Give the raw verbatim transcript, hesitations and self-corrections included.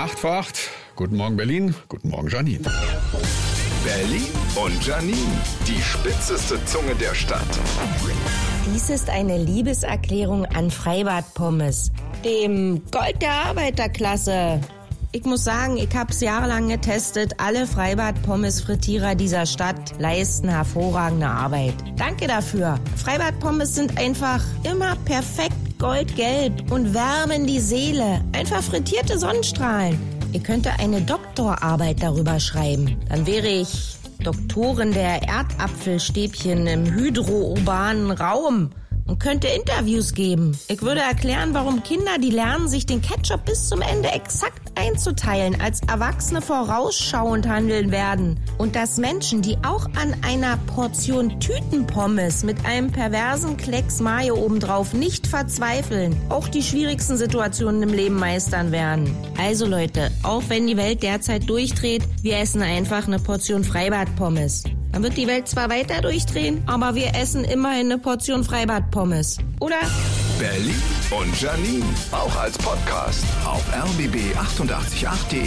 acht vor acht. Guten Morgen Berlin, guten Morgen Janine. Berlin und Janine, die spitzeste Zunge der Stadt. Dies ist eine Liebeserklärung an Freibad-Pommes, dem Gold der Arbeiterklasse. Ich muss sagen, ich habe es jahrelang getestet. Alle Freibad-Pommes-Frittierer dieser Stadt leisten hervorragende Arbeit. Danke dafür. Freibad-Pommes sind einfach immer perfekt goldgelb und wärmen die Seele. Einfach frittierte Sonnenstrahlen. Ihr könnte eine Doktorarbeit darüber schreiben. Dann wäre ich Doktorin der Erdapfelstäbchen im hydrourbanen Raum und könnte Interviews geben. Ich würde erklären, warum Kinder, die lernen, sich den Ketchup bis zum Ende exakt einzuteilen, als Erwachsene vorausschauend handeln werden. Und dass Menschen, die auch an einer Portion Tütenpommes mit einem perversen Klecks Mayo obendrauf nicht verzweifeln, auch die schwierigsten Situationen im Leben meistern werden. Also Leute, auch wenn die Welt derzeit durchdreht, wir essen einfach eine Portion Freibad-Pommes. Dann wird die Welt zwar weiter durchdrehen, aber wir essen immerhin eine Portion Freibad-Pommes. Oder? Berlin und Janine, auch als Podcast auf r b b acht acht acht punkt de.